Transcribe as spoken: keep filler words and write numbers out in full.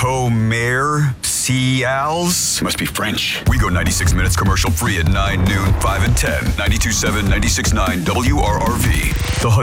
Comer Cials? Must be French. We go ninety-six minutes commercial free at nine, noon, five, and ten. ninety-two point seven, ninety-six point nine W R R V. The